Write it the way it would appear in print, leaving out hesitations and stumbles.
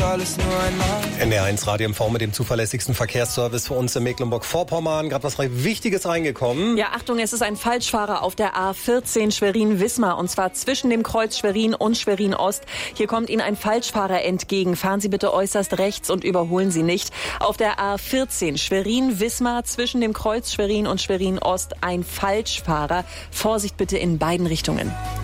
alles nur ein Mann. NDR1 Radio MV mit dem zuverlässigsten Verkehrsservice für uns in Mecklenburg-Vorpommern. Gerade was Wichtiges reingekommen. Ja, Achtung, es ist ein Falschfahrer auf der A14 Schwerin-Wismar und zwar zwischen dem Kreuz Schwerin und Schwerin-Ost. Hier kommt Ihnen ein Falschfahrer entgegen. Fahren Sie bitte äußerst rechts und überholen Sie nicht. Auf der A14 Schwerin-Wismar zwischen dem Kreuz Schwerin und Schwerin-Ost ein Falschfahrer. Vorsicht bitte in beiden Richtungen.